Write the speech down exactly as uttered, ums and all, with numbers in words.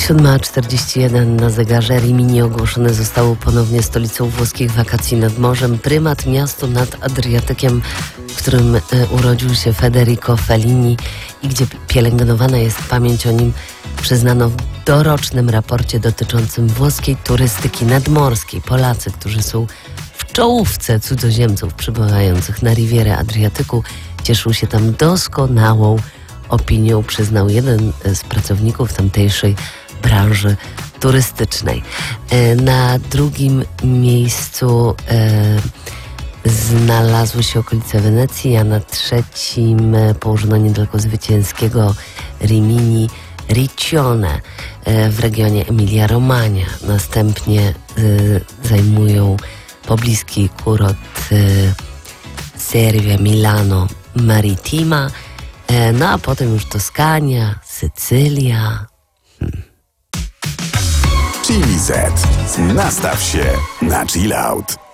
siódma czterdzieści jeden na zegarze. Rimini ogłoszone zostało ponownie stolicą włoskich wakacji nad morzem. Prymat miastu nad Adriatykiem, w którym e, urodził się Federico Fellini i gdzie pielęgnowana jest pamięć o nim, przyznano w dorocznym raporcie dotyczącym włoskiej turystyki nadmorskiej. Polacy, którzy są w czołówce cudzoziemców przybywających na Rivierę Adriatyku, cieszył się tam doskonałą opinią, przyznał jeden z pracowników tamtejszej branży turystycznej. Na drugim miejscu e, znalazły się okolice Wenecji, a na trzecim położono niedaleko zwycięskiego Rimini Riccione e, w regionie Emilia-Romagna. Następnie e, zajmują pobliski kurort e, Cervia, Milano, Marittima, e, no a potem już Toskania, Sycylia. Hmm. Chili Z. Nastaw się na chill out.